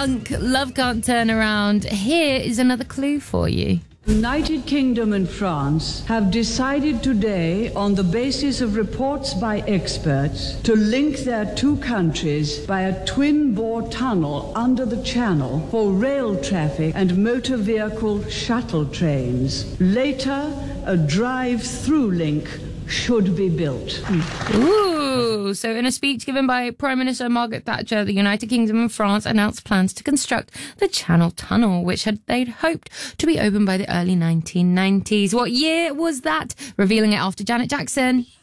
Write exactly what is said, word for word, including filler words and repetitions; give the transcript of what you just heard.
Funk, Love Can't Turn Around. Here is another clue for you. United Kingdom and France have decided today, on the basis of reports by experts, to link their two countries by a twin-bore tunnel under the Channel for rail traffic and motor vehicle shuttle trains. Later, a drive-through link should be built. Ooh, so in a speech given by Prime Minister Margaret Thatcher, the United Kingdom and France announced plans to construct the Channel Tunnel, which had they'd hoped to be open by the early nineteen nineties. What year was that? Revealing it after Janet Jackson.